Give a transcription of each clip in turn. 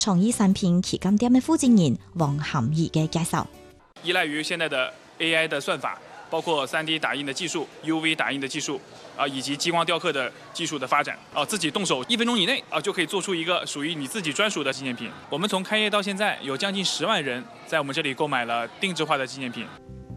創意產品旗艦店的負責人王涵儀嘅介紹。 依賴於現在的 AI 的算法，包括 3D 打印的技術、UV 打印的技術以及激光雕刻的技術的發展自己動手1分鐘以內就可以做出一個屬於你自己專屬的紀念品。我們從開業到現在，有將近10萬人在我們這裡購買了定製化的紀念品。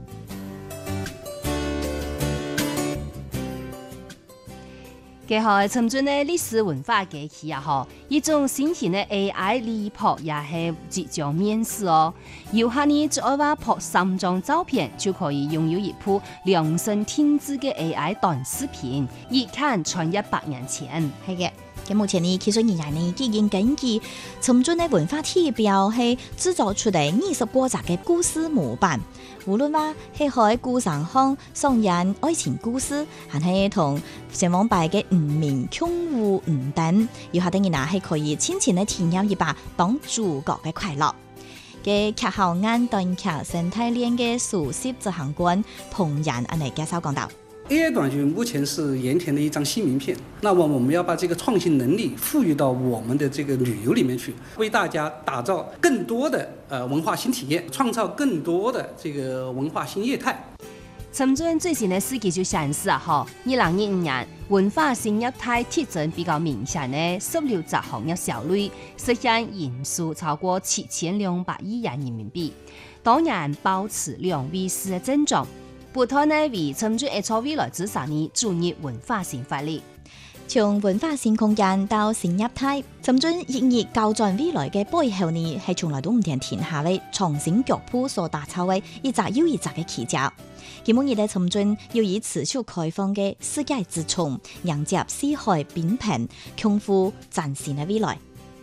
佢係深圳嘅歷史文化街區一種新型嘅 AI 離譜也係即將面世哦。遊客呢只要話拍3張照片，就可以擁有一部量身定製嘅 AI 短視頻，一看穿100年前。 係嘅。咁目前呢，技術人員呢已經根據深圳嘅文化地標係製造出嚟20個集嘅故事模板。無論話係喺故事上上演愛情故事，還係同上網拜嘅吳明、瓊湖、吳等，遊客等人係可以親情嘅體驗一把當主角嘅快樂。嘅劇後眼短劇生態鏈嘅首席執行官彭然嚟介紹講到。 AI 短劇目前是鹽田的一張新名片，那麼我們要把這個創新能力賦予到我們的這個旅遊裏面去，為大家打造更多的文化新體驗，創造更多的這個文化新業態。 深圳最新的數據就顯示2025年文化新業態特徵比較明顯的16隻行業小類實現營收超過7200億元人民幣，當然保持2位數的增長。不斷呢為深圳創未來之上呢注入文化新活力， 從文化新空間到新業態，深圳日益高轉未來嘅背後呢，係從來都唔停下嚟創新腳步所打造嘅一集又一集嘅奇蹟。希望你哋深圳要以持續開放嘅世界之窗，迎接四海變平、豐富嶄新嘅未來。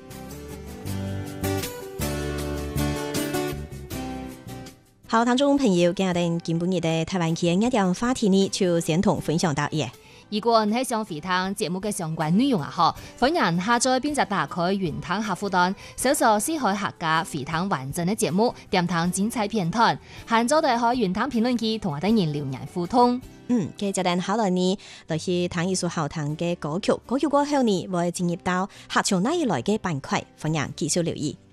好，聽眾朋友，今日我哋今半日嘅台灣區一點話題呢，就先同分享到嘢。 如果你係想回聽節目嘅相關內容歡迎下載並且打開雲聽客戶端，搜索四海客家回聽完整嘅節目，點聽精彩片段，下載到可雲聽評論區同我哋人留言互動。 嘅就等下來呢，就是聽一首好聽嘅歌曲，歌曲過後呢，會進入到客場那一來嘅板塊，歡迎繼續留意。